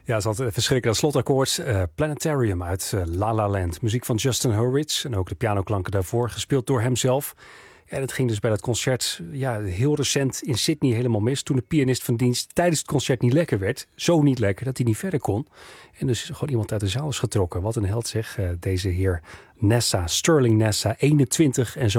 Ja, ze had een verschrikkelijk slotakkoord. Planetarium uit La La Land. Muziek van Justin Hurwitz. En ook de pianoklanken daarvoor, gespeeld door hemzelf. En het ging dus bij dat concert heel recent in Sydney helemaal mis. Toen de pianist van dienst tijdens het concert niet lekker werd. Zo niet lekker dat hij niet verder kon. En dus gewoon iemand uit de zaal is getrokken. Wat een held zeg, deze heer Nessa. Sterling Nessa, 21 en zo.